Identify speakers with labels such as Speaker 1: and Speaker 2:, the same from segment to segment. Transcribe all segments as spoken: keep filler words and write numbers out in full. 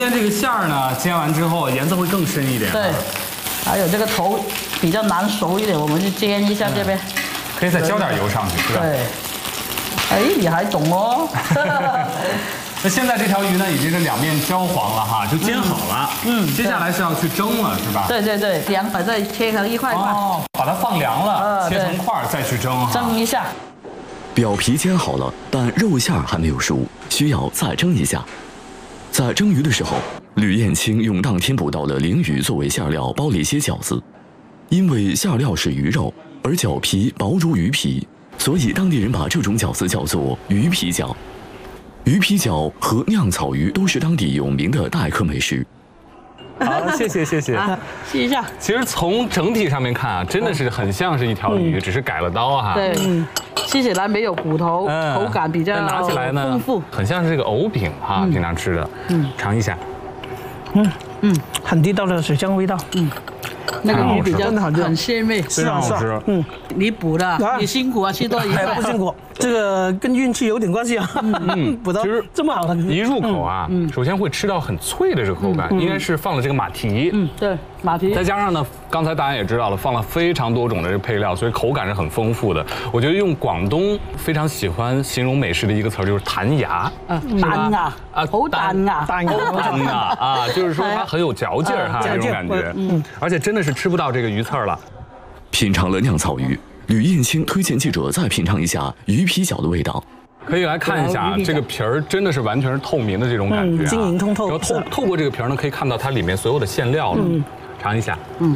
Speaker 1: 煎这个馅儿呢，煎完之后颜色会更深一点。
Speaker 2: 对，还有这个头比较难熟一点，我们就煎一下这边。
Speaker 1: 可以再浇点油上去，是吧？
Speaker 2: 对。哎，你还懂哦。
Speaker 1: 那现在这条鱼呢，已经是两面焦黄了哈，就煎好了。嗯。接下来是要去蒸了，是吧？
Speaker 2: 对对对，凉把再切成一块块。
Speaker 1: 哦，把它放凉了，切成块再去蒸。
Speaker 2: 蒸一下。
Speaker 3: 表皮煎好了，但肉馅还没有熟，需要再蒸一下。在蒸鱼的时候，吕燕青用当天捕到的鲢鱼作为馅料包了一些饺子。因为馅料是鱼肉，而饺皮薄如鱼皮，所以当地人把这种饺子叫做鱼皮饺。鱼皮饺和酿草鱼都是当地有名的待客美食。
Speaker 1: 好，谢谢谢谢。
Speaker 2: 试一下。
Speaker 1: 其实从整体上面看啊，真的是很像是一条鱼，嗯、只是改了刀哈。
Speaker 2: 对，嗯，吃起来没有骨头，嗯、口感比较
Speaker 1: 拿起来呢
Speaker 2: 丰富，
Speaker 1: 很像是这个藕饼哈，嗯、平常吃的。嗯，尝一下。
Speaker 4: 嗯嗯，很地道的水酱味道。嗯。
Speaker 2: 那个鱼比较很鲜味，
Speaker 1: 非常好吃。
Speaker 4: 嗯，
Speaker 2: 你补的，你辛苦啊，吃多一块。
Speaker 4: 不辛苦，这个跟运气有点关系啊。嗯，补到这么好的，
Speaker 1: 一入口啊，首先会吃到很脆的这个口感，应该是放了这个马蹄。
Speaker 2: 嗯，对，马蹄。
Speaker 1: 再加上呢，刚才大家也知道了，放了非常多种的这个配料，所以口感是很丰富的。我觉得用广东非常喜欢形容美食的一个词就是弹牙。
Speaker 2: 啊，弹牙啊，好弹牙，
Speaker 4: 弹牙，
Speaker 1: 弹牙啊，就是说它很有嚼劲儿哈，这种感觉。嗯，而且真的是吃不到这个鱼刺儿了。
Speaker 3: 品尝了酿草鱼，吕燕青推荐记者再品尝一下鱼皮饺的味道。
Speaker 1: 可以来看一下，这个皮儿真的是完全是透明的这种感觉、啊，
Speaker 4: 晶莹通透。
Speaker 1: 然后透透过这个皮儿呢，可以看到它里面所有的馅料了。嗯，尝一下。嗯，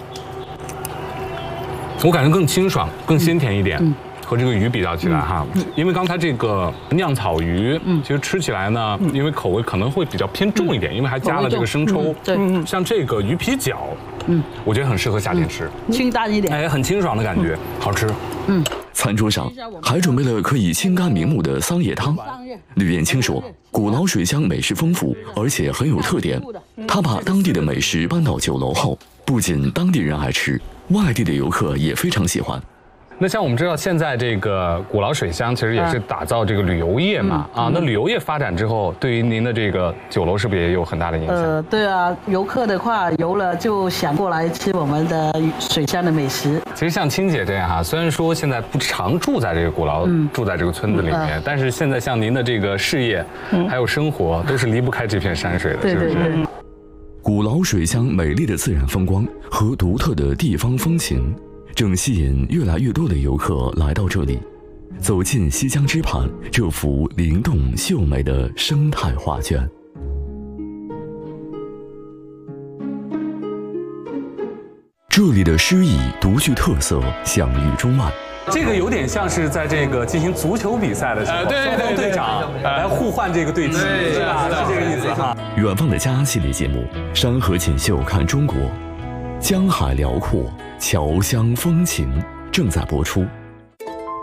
Speaker 1: 我感觉更清爽、更鲜甜一点。嗯。和这个鱼比较起来哈，因为刚才这个酿草鱼，其实吃起来呢，因为口味可能会比较偏重一点，因为还加了这个生抽。
Speaker 2: 对，
Speaker 1: 像这个鱼皮饺，嗯，我觉得很适合夏天吃，
Speaker 2: 清淡一点，
Speaker 1: 哎，很清爽的感觉，好吃。
Speaker 3: 嗯，餐桌上还准备了可以清肝明目的桑叶汤。吕燕青说，鼓楼水乡美食丰富，而且很有特点。他把当地的美食搬到酒楼后，不仅当地人爱吃，外地的游客也非常喜欢。
Speaker 1: 那像我们知道，现在这个鼓楼水乡其实也是打造这个旅游业嘛，啊，啊那旅游业发展之后，对于您的这个酒楼是不是也有很大的影响？
Speaker 2: 呃，对啊，游客的话游了就想过来吃我们的水乡的美食。
Speaker 1: 其实像青姐这样哈，虽然说现在不常住在这个鼓楼，嗯、住在这个村子里面，嗯、但是现在像您的这个事业，嗯、还有生活，都是离不开这片山水的，
Speaker 2: 对对对。
Speaker 1: 是不是？
Speaker 3: 鼓楼水乡美丽的自然风光和独特的地方风情，正吸引越来越多的游客来到这里，走进西江之畔这幅灵动秀美的生态画卷。这里的诗意独具特色，享誉中外。
Speaker 1: 这个有点像是在这个进行足球比赛的时候，双方队长来互换这个队旗，是吧？是这个意思哈。
Speaker 3: 远方的家系列节目《山河锦绣看中国》，江海辽阔，侨乡风情正在播出。